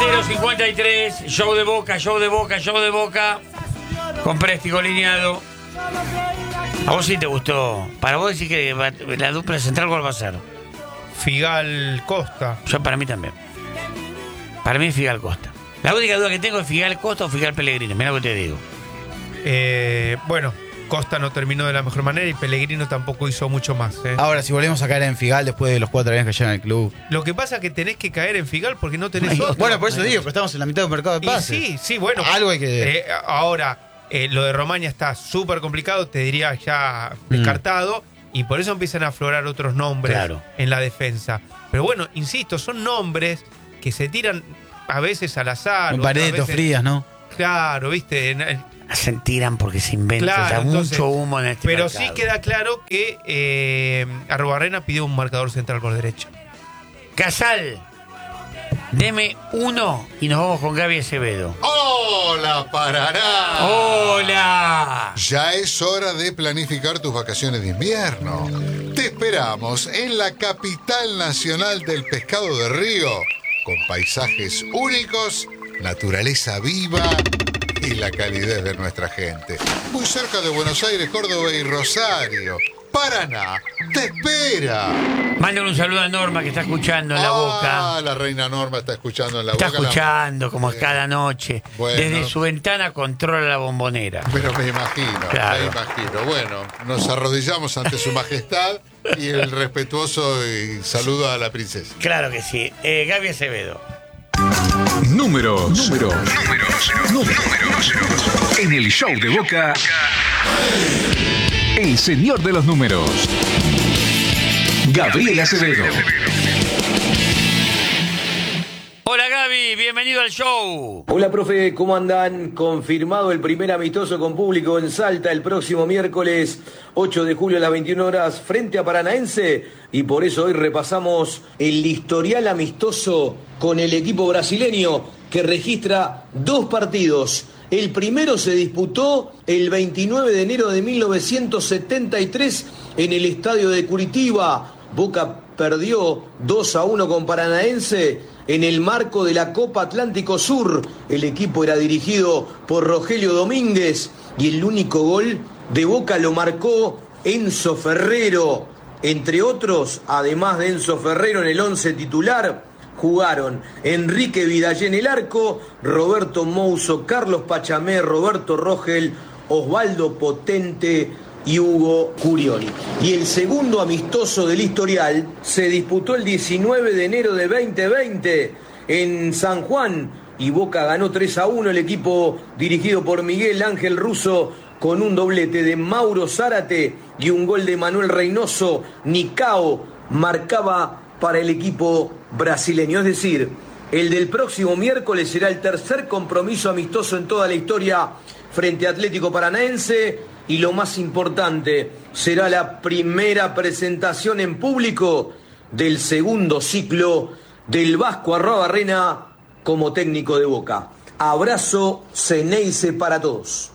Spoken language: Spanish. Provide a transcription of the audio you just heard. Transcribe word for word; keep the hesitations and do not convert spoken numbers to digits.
cero cincuenta y tres, show de Boca, show de Boca, show de Boca. Con préstico lineado. ¿A vos sí te gustó? Para vos decís que la dupla central, ¿cuál va a ser? Figal Costa. Yo, para mí también. Para mí es Figal Costa. La única duda que tengo es Figal Costa o Figal Pellegrino. Mira lo que te digo. Eh, bueno, Costa no terminó de la mejor manera y Pellegrino tampoco hizo mucho más. ¿eh? Ahora, si volvemos a caer en Figal después de los cuatro años que llevan el club. Lo que pasa es que tenés que caer en Figal porque no tenés Ay, otro. Bueno, por eso digo, pero estamos en la mitad del mercado de Y pases. sí, sí, bueno. Algo hay que... Eh, ahora, eh, lo de Romaña está súper complicado, te diría ya descartado, mm. y por eso empiezan a aflorar otros nombres Claro. en la defensa. Pero bueno, insisto, son nombres que se tiran a veces al azar. Paredes frías, ¿no? Claro, viste. En, en, Se tiran porque se inventan. Claro, o sea, entonces, mucho humo en este pero mercado. sí queda claro que eh, Arrubarrena pidió un marcador central por derecha. Casal, deme uno y nos vamos con Gaby Acevedo. ¡Hola, Paraná! ¡Hola! Ya es hora de planificar tus vacaciones de invierno. Te esperamos en la capital nacional del pescado de río, con paisajes únicos, naturaleza viva y la calidez de nuestra gente. Muy cerca de Buenos Aires, Córdoba y Rosario. Paraná, te espera. Mándale un saludo a Norma que está escuchando en la Boca. Ah, la reina Norma está escuchando en la Está Boca. la- escuchando como cada noche. Bueno. Desde su ventana controla la bombonera. Pero me imagino, Claro. me imagino. Bueno, nos arrodillamos ante su majestad y el respetuoso y saludo a la princesa. Claro que sí. Eh, Gaby Acevedo. Números. Números. Números. Números. En el show de Boca, el señor de los números, Gabriel Acevedo. Hola Gaby, bienvenido al show. Hola, profe, ¿cómo andan? Confirmado el primer amistoso con público en Salta el próximo miércoles ocho de julio a las veintiuna horas frente a Paranaense, y por eso hoy repasamos el historial amistoso con el equipo brasileño que registra dos partidos. El primero se disputó el veintinueve de enero de mil novecientos setenta y tres en el estadio de Curitiba. Boca perdió dos a uno con Paranaense en el marco de la Copa Atlántico Sur. El equipo era dirigido por Rogelio Domínguez y el único gol de Boca lo marcó Enzo Ferrero. Entre otros, además de Enzo Ferrero en el once titular, jugaron Enrique Vidallé en el arco, Roberto Mouso, Carlos Pachamé, Roberto Rogel, Osvaldo Potente y Hugo Curioni. Y el segundo amistoso del historial se disputó el diecinueve de enero de veinte veinte en San Juan y Boca ganó tres a uno. El equipo dirigido por Miguel Ángel Russo con un doblete de Mauro Zárate y un gol de Manuel Reynoso. Nicao marcaba para el equipo brasileño. Es decir, el del próximo miércoles será el tercer compromiso amistoso en toda la historia frente a Atlético Paranaense. Y lo más importante, será la primera presentación en público del segundo ciclo del Vasco Arruabarrena como técnico de Boca. Abrazo Ceneice para todos.